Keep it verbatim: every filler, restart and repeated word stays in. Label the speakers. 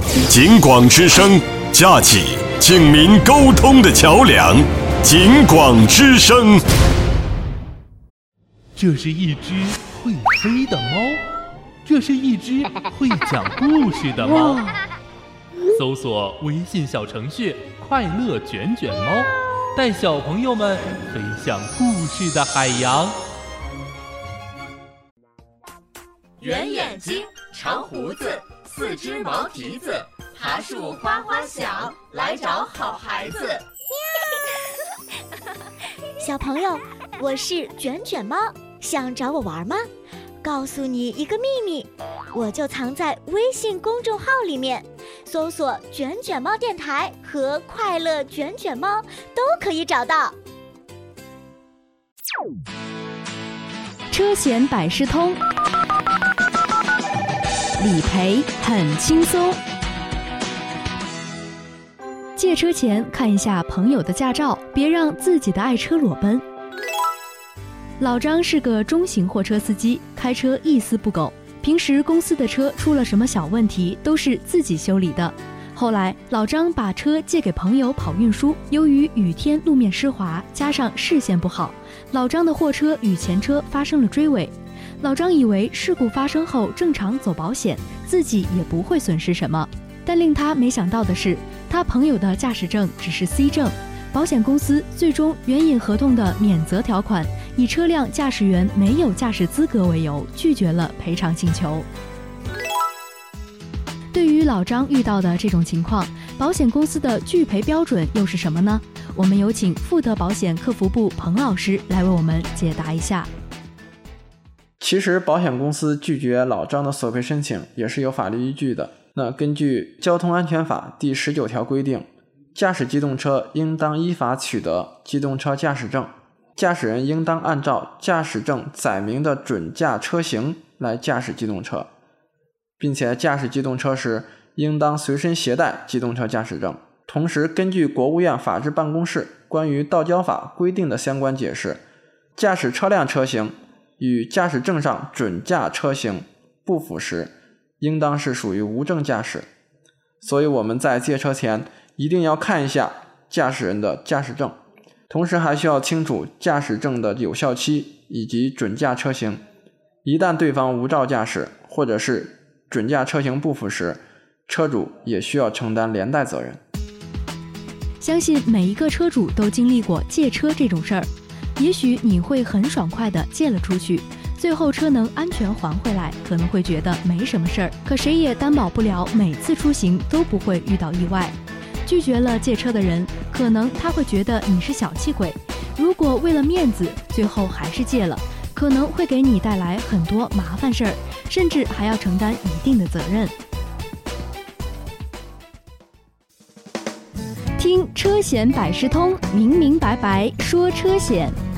Speaker 1: 警广之声，架起警民沟通的桥梁。警广之声。
Speaker 2: 这是一只会飞的猫，这是一只会讲故事的猫。搜索微信小程序快乐卷卷猫，带小朋友们飞向故事的海洋。
Speaker 3: 圆眼睛，长胡子，四只毛蹄子，爬树哗哗响，来找好孩子。
Speaker 4: 小朋友，我是卷卷猫，想找我玩吗？告诉你一个秘密，我就藏在微信公众号里面，搜索卷卷猫电台和快乐卷卷猫都可以找到。
Speaker 5: 车险百事通，理赔很轻松。借车前看一下朋友的驾照，别让自己的爱车裸奔。老张是个中型货车司机，开车一丝不苟，平时公司的车出了什么小问题都是自己修理的。后来老张把车借给朋友跑运输，由于雨天路面湿滑，加上视线不好，老张的货车与前车发生了追尾。老张以为事故发生后正常走保险，自己也不会损失什么，但令他没想到的是，他朋友的驾驶证只是 C 证，保险公司最终援引合同的免责条款，以车辆驾驶员没有驾驶资格为由，拒绝了赔偿请求。对于老张遇到的这种情况，保险公司的拒赔标准又是什么呢？我们有请富德保险客服部彭老师来为我们解答一下。
Speaker 6: 其实保险公司拒绝老张的索赔申请也是有法律依据的。那根据交通安全法第十九条规定，驾驶机动车应当依法取得机动车驾驶证，驾驶人应当按照驾驶证载明的准驾车型来驾驶机动车，并且驾驶机动车时应当随身携带机动车驾驶证。同时，根据国务院法制办公室关于道交法规定的相关解释，驾驶车辆车型与驾驶证上准驾车型不符时，应当是属于无证驾驶。所以我们在借车前一定要看一下驾驶人的驾驶证，同时还需要清楚驾驶证的有效期以及准驾车型。一旦对方无照驾驶或者是准驾车型不符时，车主也需要承担连带责任。
Speaker 5: 相信每一个车主都经历过借车这种事儿，也许你会很爽快地借了出去，最后车能安全还回来，可能会觉得没什么事儿，可谁也担保不了每次出行都不会遇到意外。拒绝了借车的人，可能他会觉得你是小气鬼，如果为了面子最后还是借了，可能会给你带来很多麻烦事儿，甚至还要承担一定的责任。听车险百事通，明明白白说车险。